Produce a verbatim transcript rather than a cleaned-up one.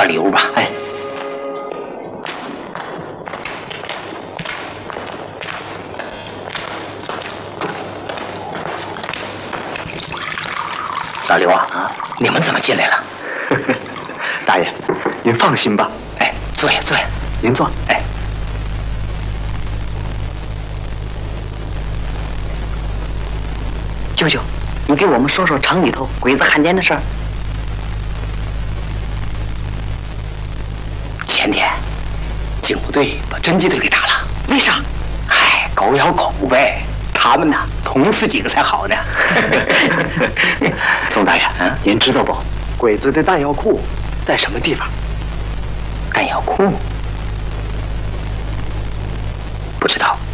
点礼物吧。哎，老刘啊，啊，你们怎么进来了？ 大爷，您放心吧。 哎，坐下，坐下， 您坐。 哎。 舅舅，你给我们说说厂里头鬼子汉奸的事儿。 前天，警部队把侦缉队给打了， 为啥？ 嗨，狗咬狗呗。他们呢，捅死几个才好呢。 宋大爷，嗯，您知道不？鬼子的弹药库在什么地方？ 弹药库？不知道。